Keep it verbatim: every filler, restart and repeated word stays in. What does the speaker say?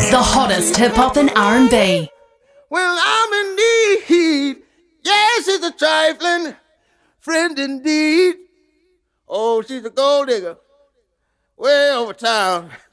The hottest hip-hop and R and B. Well, I'm in need. Yes, it's a trifling friend indeed. Oh, she's a gold digger way over town.